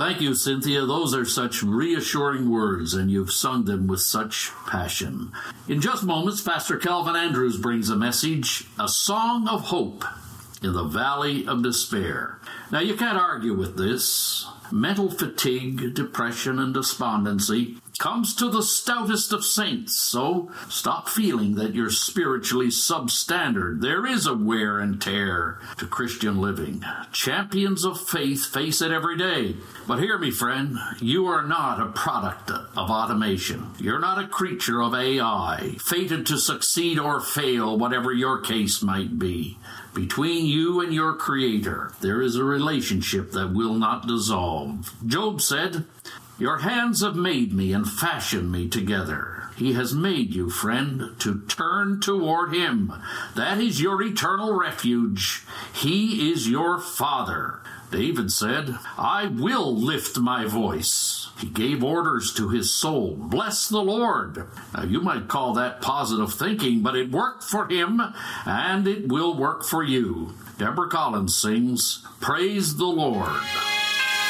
Thank you, Cynthia. Those are such reassuring words, and you've sung them with such passion. In just moments, Pastor Calvin Andrews brings a message, a song of hope in the valley of despair. Now, you can't argue with this. Mental fatigue, depression, and despondency comes to the stoutest of saints, so stop feeling that you're spiritually substandard. There is a wear and tear to Christian living. Champions of faith face it every day. But hear me, friend, you are not a product of automation. You're not a creature of AI, fated to succeed or fail, whatever your case might be. Between you and your Creator, there is a relationship that will not dissolve. Job said, "Your hands have made me and fashioned me together." He has made you, friend, to turn toward Him. That is your eternal refuge. He is your Father. David said, "I will lift my voice." He gave orders to his soul. Bless the Lord. Now, you might call that positive thinking, but it worked for him, and it will work for you. Deborah Collins sings, "Praise the Lord."